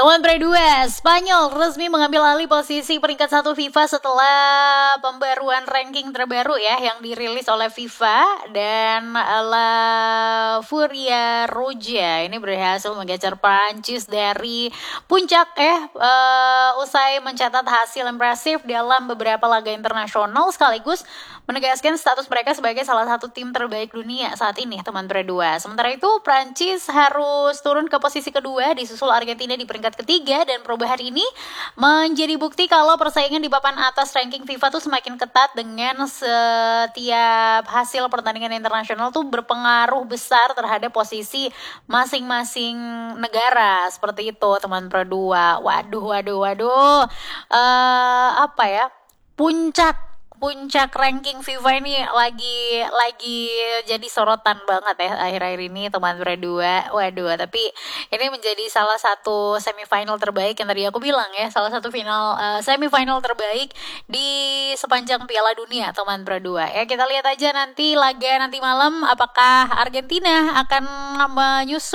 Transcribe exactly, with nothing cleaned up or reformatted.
Teman Pre dua, Spanyol resmi mengambil alih posisi peringkat satu FIFA setelah pembaruan ranking terbaru ya yang dirilis oleh FIFA, dan La Furia Roja ini berhasil menggeser Prancis dari puncak eh uh, usai mencatat hasil impresif dalam beberapa laga internasional sekaligus menegaskan status mereka sebagai salah satu tim terbaik dunia saat ini, teman Pre dua. Sementara itu Prancis harus turun ke posisi kedua disusul Argentina di peringkat ketiga, dan perubahan ini menjadi bukti kalau persaingan di papan atas ranking FIFA tuh semakin ketat dengan setiap hasil pertandingan internasional tuh berpengaruh besar terhadap posisi masing-masing negara, seperti itu teman Pro dua. Waduh waduh waduh uh, apa ya puncak puncak ranking FIFA ini lagi lagi jadi sorotan banget ya akhir-akhir ini teman Pre dua. Waduh, tapi ini menjadi salah satu semifinal terbaik yang tadi aku bilang ya, salah satu final uh, semifinal terbaik di sepanjang Piala Dunia teman Pre dua. Ya kita lihat aja nanti laga nanti malam apakah Argentina akan menyusul